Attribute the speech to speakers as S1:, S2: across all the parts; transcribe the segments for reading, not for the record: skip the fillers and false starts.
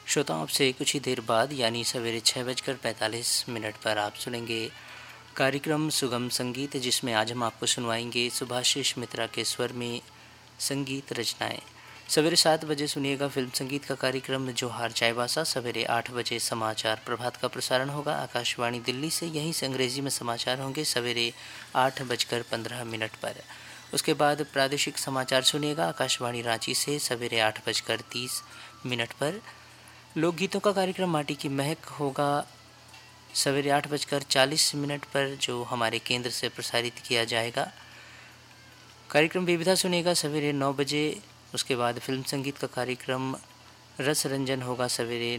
S1: श्रोताओं से कुछ ही देर बाद यानी सवेरे 6:45 पर आप सुनेंगे कार्यक्रम सुगम संगीत, जिसमें आज हम आपको सुनवाएंगे सुभाषिष मित्रा के स्वर में संगीत रचनाएं। सवेरे 7 बजे सुनिएगा फिल्म संगीत का कार्यक्रम जोहार चाईबासा। सवेरे 8 बजे समाचार प्रभात का प्रसारण होगा आकाशवाणी दिल्ली से, यहीं से अंग्रेजी में समाचार होंगे सवेरे 8:15 पर। उसके बाद प्रादेशिक समाचार सुनिएगा आकाशवाणी रांची से सवेरे 8:30 पर। लोकगीतों का कार्यक्रम माटी की महक होगा सवेरे 8:40 पर, जो हमारे केंद्र से प्रसारित किया जाएगा। कार्यक्रम विविधा सुनेगा सवेरे 9 बजे। उसके बाद फिल्म संगीत का कार्यक्रम रस रंजन होगा सवेरे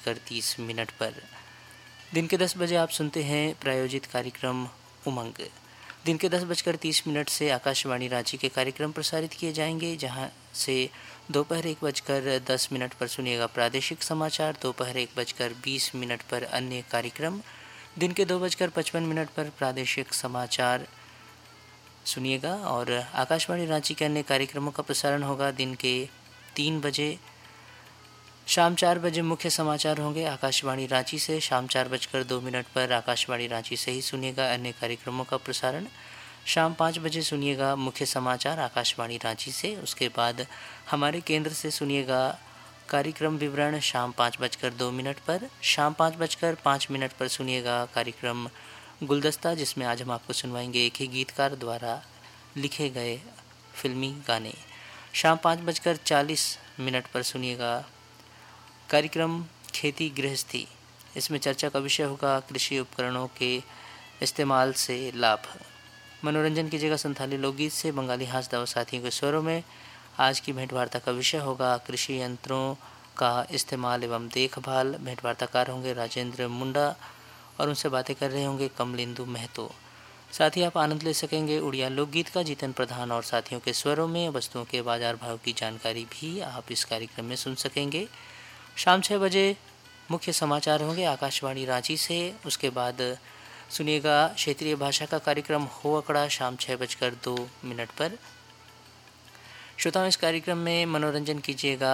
S1: 9:30 पर। दिन के 10 बजे आप सुनते हैं प्रायोजित कार्यक्रम उमंग। दिन के 10:30 से आकाशवाणी रांची के कार्यक्रम प्रसारित किए जाएंगे, जहां से दोपहर 1:10 पर सुनिएगा प्रादेशिक समाचार। दोपहर 1:20 पर अन्य कार्यक्रम। दिन के 2:55 पर प्रादेशिक समाचार सुनिएगा और आकाशवाणी रांची के अन्य कार्यक्रमों का प्रसारण होगा दिन के 3 बजे। शाम 4 बजे मुख्य समाचार होंगे आकाशवाणी रांची से। शाम 4:02 पर आकाशवाणी रांची से ही सुनिएगा अन्य कार्यक्रमों का प्रसारण। शाम 5 बजे सुनिएगा मुख्य समाचार आकाशवाणी रांची से। उसके बाद हमारे केंद्र से सुनिएगा कार्यक्रम विवरण शाम 5:02 पर। शाम 5:05 पर सुनिएगा कार्यक्रम गुलदस्ता, जिसमें आज हम आपको सुनवाएंगे एक ही गीतकार द्वारा लिखे गए फिल्मी गाने। शाम 5:40 पर सुनिएगा कार्यक्रम खेती गृहस्थी। इसमें चर्चा का विषय होगा कृषि उपकरणों के इस्तेमाल से लाभ। मनोरंजन कीजिएगा संथाली लोकगीत से बंगाली हास दाव साथियों के स्वरों में। आज की भेंटवार्ता का विषय होगा कृषि यंत्रों का इस्तेमाल एवं देखभाल। भेंटवार्ताकार होंगे राजेंद्र मुंडा और उनसे बातें कर रहे होंगे कमलेंदु महतो। साथ ही आप आनंद ले सकेंगे उड़िया लोकगीत का जीतन प्रधान और साथियों के स्वरों में। वस्तुओं के बाजार भाव की जानकारी भी आप इस कार्यक्रम में सुन सकेंगे। शाम 6 बजे मुख्य समाचार होंगे आकाशवाणी रांची से। उसके बाद सुनिएगा क्षेत्रीय भाषा का कार्यक्रम हो अकड़ा शाम 6:02 पर। श्रोताओं, इस कार्यक्रम में मनोरंजन कीजिएगा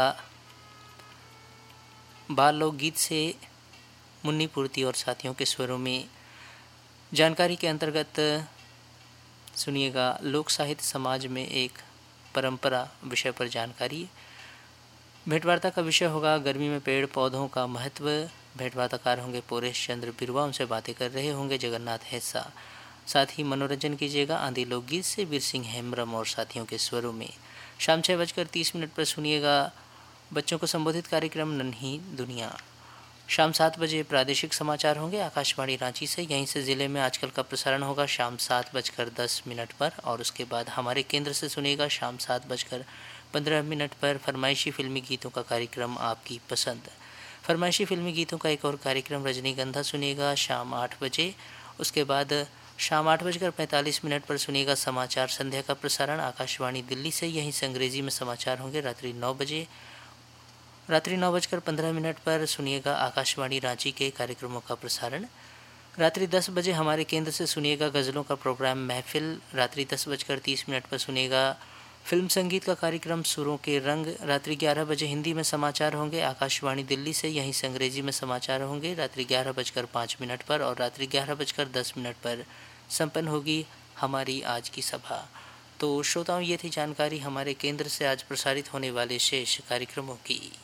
S1: बाल लोकगीत से मुन्नी पूर्ति और साथियों के स्वरों में। जानकारी के अंतर्गत सुनिएगा लोक साहित्य समाज में एक परंपरा विषय पर जानकारी। भेंटवार्ता का विषय होगा गर्मी में पेड़ पौधों का महत्व। भेंटवार्ताकार होंगे पोरेश चंद्र बिरवा, उनसे बातें कर रहे होंगे जगन्नाथ हैसा। साथ ही मनोरंजन कीजिएगा आंधी लोकगीत से वीर सिंह हेम्ब्रम और साथियों के स्वरों में। शाम 6:30 पर सुनिएगा बच्चों को संबोधित कार्यक्रम नन्ही दुनिया। शाम 7 बजे प्रादेशिक समाचार होंगे आकाशवाणी रांची से, यहीं से ज़िले में आजकल का प्रसारण होगा शाम 7:10 पर। और उसके बाद हमारे केंद्र से सुनिएगा शाम 7:15 पर फरमाइशी फिल्मी गीतों का कार्यक्रम आपकी पसंद। फरमाइशी फिल्मी गीतों का एक और कार्यक्रम रजनीगंधा सुनिएगा शाम 8 बजे। उसके बाद शाम 8:45 पर सुनिएगा समाचार संध्या का प्रसारण आकाशवाणी दिल्ली से, यहीं से अंग्रेजी में समाचार होंगे रात्रि 9 बजे। रात्रि 9:15 पर सुनिएगा आकाशवाणी रांची के कार्यक्रमों का प्रसारण। रात्रि 10 बजे हमारे केंद्र से सुनिएगा गज़लों का प्रोग्राम महफिल। रात्रि 10:30 पर सुनिएगा फिल्म संगीत का कार्यक्रम सुरों के रंग। रात्रि 11 बजे हिंदी में समाचार होंगे आकाशवाणी दिल्ली से, यहीं से अंग्रेजी में समाचार होंगे रात्रि 11:05 पर। और रात्रि 11:10 पर संपन्न होगी हमारी आज की सभा। तो श्रोताओं, ये थी जानकारी हमारे केंद्र से आज प्रसारित होने वाले शेष कार्यक्रमों की।